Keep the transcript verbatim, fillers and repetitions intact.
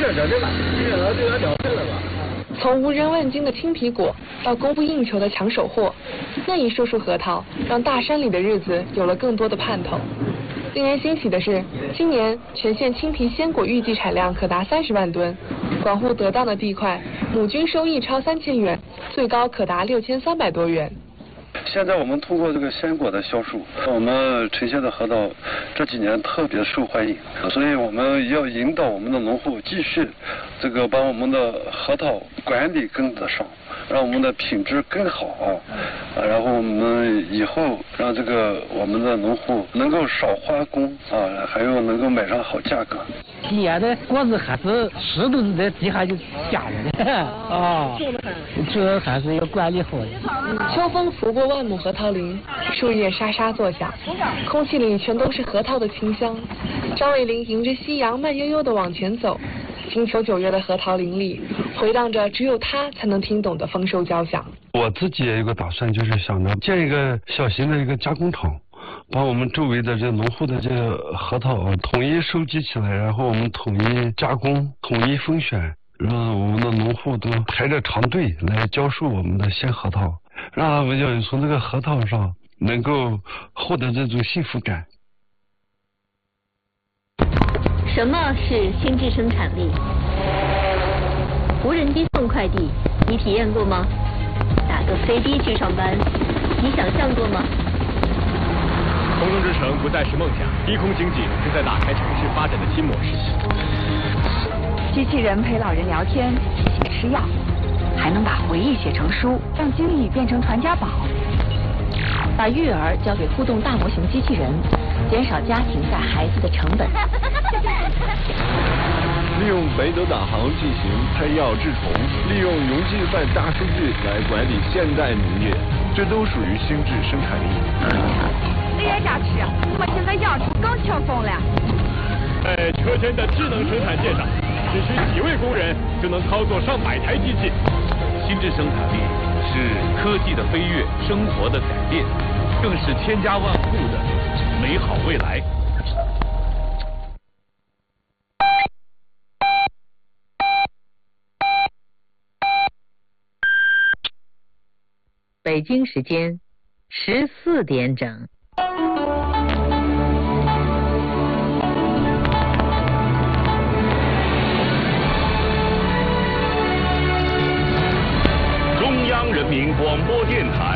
这这对吧？这个这个了事了吧？ 从无人问津的青皮果到供不应求的抢手货，那一束束核桃让大山里的日子有了更多的盼头。令人欣喜的是，今年全县青皮鲜果预计产量可达三十万吨，广户得当的地块，亩均收益超三千元，最高可达六千三百多元。 现在我们通过这个鲜果的销售，我们呈现的核桃这几年特别受欢迎，所以我们要引导我们的农户继续这个把我们的核桃管理跟得上，让我们的品质更好啊，然后我们以后让这个我们的农户能够少花工啊，还有能够买上好价格。 底下的果子还是湿度在地下就下来的啊，这还是要管理好的。 秋风拂过万亩核桃林，树叶沙沙作响，空气里全都是核桃的清香。张伟林迎着夕阳慢悠悠地往前走，金秋九月的核桃林里回荡着只有他才能听懂的丰收交响。 我自己也有个打算，就是想着建一个小型的一个加工厂，把我们周围的这农户的这个核桃统一收集起来，然后我们统一加工、统一分选，让我们的农户都排着长队来教授我们的鲜核桃，让他们要从这个核桃上能够获得这种幸福感。 什么是心智生产力？无人机送快递，你体验过吗？打个飞的去上班，你想象过吗？ 空中之城不再是梦想，低空经济正在打开城市发展的新模式。 机器人陪老人聊天，提醒吃药，还能把回忆写成书，让经历变成传家宝。把育儿交给互动大模型机器人，减少家庭带孩子的成本。 利用北斗导航进行喷药治虫，利用云计算大数据来管理现代农业，这都属于心智生产力。 李业家吃，我们现在养猪更轻松了。 在车间的智能生产线上，只需几位工人就能操作上百台机器。 心智生产力是科技的飞跃，生活的改变，更是千家万户的美好未来。 北京时间十四点整。 中央人民广播电台。